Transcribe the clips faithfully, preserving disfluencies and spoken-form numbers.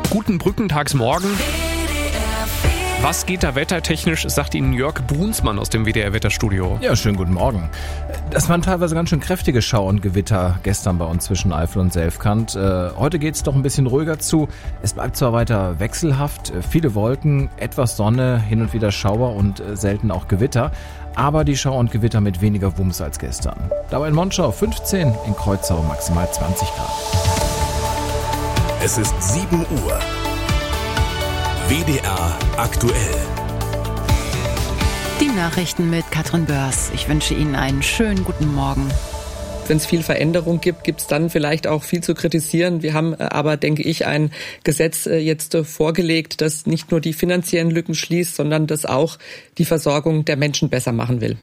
Guten Brückentagsmorgen. Was geht da wettertechnisch, sagt Ihnen Jörg Brunsmann aus dem W D R-Wetterstudio. Ja, schönen guten Morgen. Das waren teilweise ganz schön kräftige Schauer und Gewitter gestern bei uns zwischen Eifel und Selfkant. Äh, heute geht's doch ein bisschen ruhiger zu. Es bleibt zwar weiter wechselhaft, viele Wolken, etwas Sonne, hin und wieder Schauer und äh, selten auch Gewitter. Aber die Schauer und Gewitter mit weniger Wumms als gestern. Dabei in Monschau fünfzehn, in Kreuzau maximal zwanzig Grad. Es ist sieben Uhr. W D R aktuell. Die Nachrichten mit Katrin Börs. Ich wünsche Ihnen einen schönen guten Morgen. Wenn es viel Veränderung gibt, gibt es dann vielleicht auch viel zu kritisieren. Wir haben aber, denke ich, ein Gesetz jetzt vorgelegt, das nicht nur die finanziellen Lücken schließt, sondern das auch die Versorgung der Menschen besser machen will.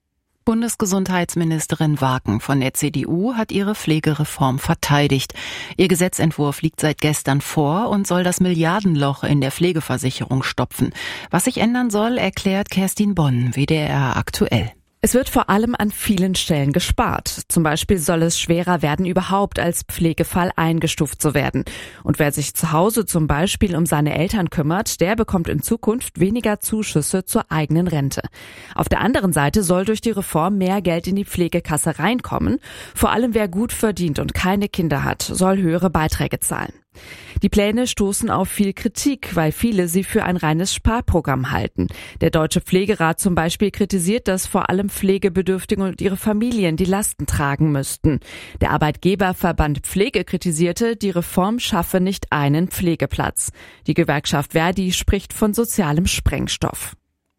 Bundesgesundheitsministerin Waken von der C D U hat ihre Pflegereform verteidigt. Ihr Gesetzentwurf liegt seit gestern vor und soll das Milliardenloch in der Pflegeversicherung stopfen. Was sich ändern soll, erklärt Kerstin Bonn, W D R aktuell. Es wird vor allem an vielen Stellen gespart. Zum Beispiel soll es schwerer werden, überhaupt als Pflegefall eingestuft zu werden. Und wer sich zu Hause zum Beispiel um seine Eltern kümmert, der bekommt in Zukunft weniger Zuschüsse zur eigenen Rente. Auf der anderen Seite soll durch die Reform mehr Geld in die Pflegekasse reinkommen. Vor allem wer gut verdient und keine Kinder hat, soll höhere Beiträge zahlen. Die Pläne stoßen auf viel Kritik, weil viele sie für ein reines Sparprogramm halten. Der Deutsche Pflegerat zum Beispiel kritisiert, dass vor allem Pflegebedürftige und ihre Familien die Lasten tragen müssten. Der Arbeitgeberverband Pflege kritisierte, die Reform schaffe nicht einen Pflegeplatz. Die Gewerkschaft Verdi spricht von sozialem Sprengstoff.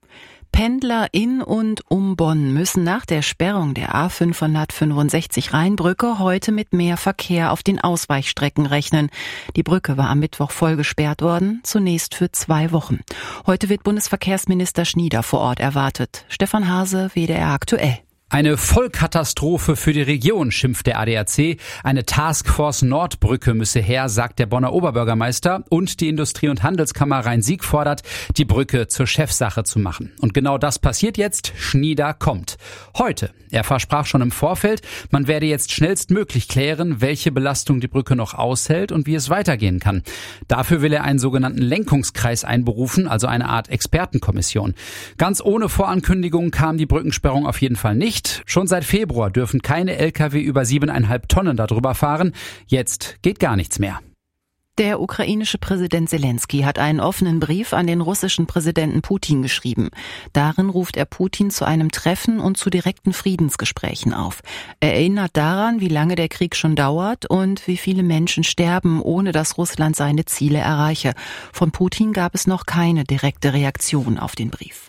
Pendler in und um Bonn müssen nach der Sperrung der A fünfhundertfünfundsechzig Rheinbrücke heute mit mehr Verkehr auf den Ausweichstrecken rechnen. Die Brücke war am Mittwoch voll gesperrt worden, zunächst für zwei Wochen. Heute wird Bundesverkehrsminister Schnieder vor Ort erwartet. Stefan Hase, W D R aktuell. Eine Vollkatastrophe für die Region, schimpft der A D A C. Eine Taskforce Nordbrücke müsse her, sagt der Bonner Oberbürgermeister. Und die Industrie- und Handelskammer Rhein-Sieg fordert, die Brücke zur Chefsache zu machen. Und genau das passiert jetzt. Schnieder kommt. Heute. Er versprach schon im Vorfeld, man werde jetzt schnellstmöglich klären, welche Belastung die Brücke noch aushält und wie es weitergehen kann. Dafür will er einen sogenannten Lenkungskreis einberufen, also eine Art Expertenkommission. Ganz ohne Vorankündigung kam die Brückensperrung auf jeden Fall nicht. Schon seit Februar dürfen keine L K W über siebeneinhalb Tonnen darüber fahren. Jetzt geht gar nichts mehr. Der ukrainische Präsident Zelensky hat einen offenen Brief an den russischen Präsidenten Putin geschrieben. Darin ruft er Putin zu einem Treffen und zu direkten Friedensgesprächen auf. Er erinnert daran, wie lange der Krieg schon dauert und wie viele Menschen sterben, ohne dass Russland seine Ziele erreiche. Von Putin gab es noch keine direkte Reaktion auf den Brief.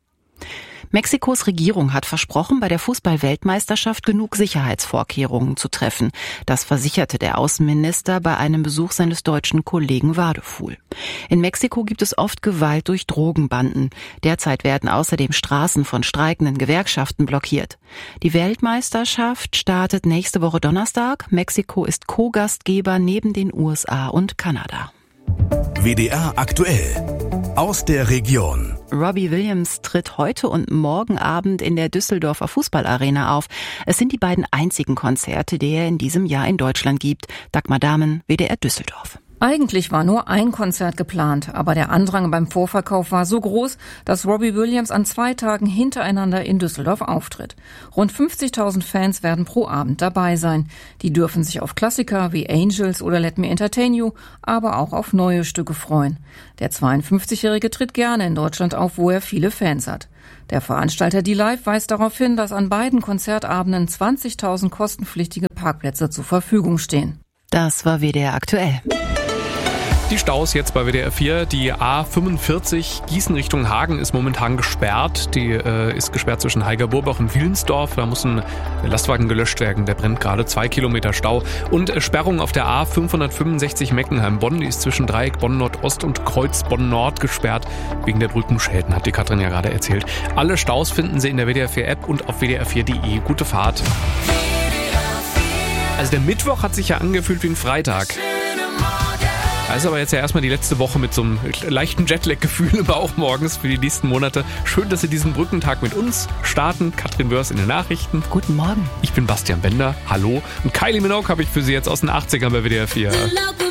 Mexikos Regierung hat versprochen, bei der Fußball-Weltmeisterschaft genug Sicherheitsvorkehrungen zu treffen. Das versicherte der Außenminister bei einem Besuch seines deutschen Kollegen Wadefuhl. In Mexiko gibt es oft Gewalt durch Drogenbanden. Derzeit werden außerdem Straßen von streikenden Gewerkschaften blockiert. Die Weltmeisterschaft startet nächste Woche Donnerstag. Mexiko ist Co-Gastgeber neben den U S A und Kanada. W D R aktuell. Aus der Region. Robbie Williams tritt heute und morgen Abend in der Düsseldorfer Fußballarena auf. Es sind die beiden einzigen Konzerte, die er in diesem Jahr in Deutschland gibt. Dagmar Dahmen, W D R Düsseldorf. Eigentlich war nur ein Konzert geplant, aber der Andrang beim Vorverkauf war so groß, dass Robbie Williams an zwei Tagen hintereinander in Düsseldorf auftritt. Rund fünfzigtausend Fans werden pro Abend dabei sein. Die dürfen sich auf Klassiker wie Angels oder Let Me Entertain You, aber auch auf neue Stücke freuen. Der zweiundfünfzigjährige tritt gerne in Deutschland auf, wo er viele Fans hat. Der Veranstalter D-Live weist darauf hin, dass an beiden Konzertabenden zwanzigtausend kostenpflichtige Parkplätze zur Verfügung stehen. Das war W D R aktuell. Die Staus jetzt bei W D R vier. Die A fünfundvierzig Gießen Richtung Hagen ist momentan gesperrt. Die äh, ist gesperrt zwischen Heiger-Burbach und Wilnsdorf. Da muss ein Lastwagen gelöscht werden. Der brennt gerade. Zwei Kilometer Stau. Und äh, Sperrung auf der A fünfhundertfünfundsechzig Meckenheim-Bonn. Die ist zwischen Dreieck Bonn-Nordost und Kreuz Bonn-Nord gesperrt. Wegen der Brückenschäden, hat die Katrin ja gerade erzählt. Alle Staus finden Sie in der W D R vier App und auf w d r vier punkt de. Gute Fahrt. Also der Mittwoch hat sich ja angefühlt wie ein Freitag. Das ist aber jetzt ja erstmal die letzte Woche mit so einem leichten Jetlag-Gefühl, aber auch morgens für die nächsten Monate. Schön, dass Sie diesen Brückentag mit uns starten. Katrin Börs in den Nachrichten. Guten Morgen. Ich bin Bastian Bender. Hallo. Und Kylie Minogue habe ich für Sie jetzt aus den achtzigern bei W D R vier.